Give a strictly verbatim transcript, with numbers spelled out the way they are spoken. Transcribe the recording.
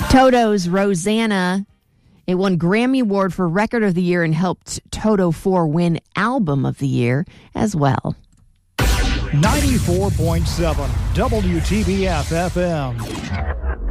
Toto's Rosanna. It won Grammy Award for Record of the Year and helped Toto four win Album of the Year as well. ninety-four point seven W T B F F M.